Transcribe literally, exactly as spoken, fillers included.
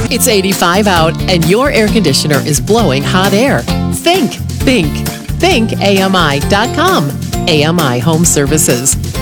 It's eighty-five out and your air conditioner is blowing hot air. Think, think, think A M I dot com. A M I Home Services.